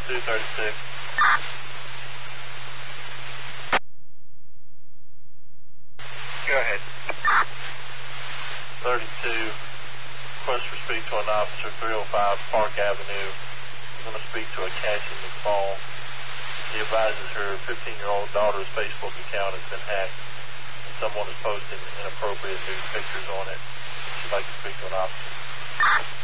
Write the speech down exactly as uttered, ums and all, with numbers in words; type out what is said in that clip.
thirty-two thirty-six. Go ahead. thirty-two, request for speak to an officer, three oh five Park Avenue. I'm going to speak to a Cassie McFall. He advises her fifteen-year-old daughter's Facebook account has been hacked, and someone is posting inappropriate nude pictures on it. She'd like to speak to an officer.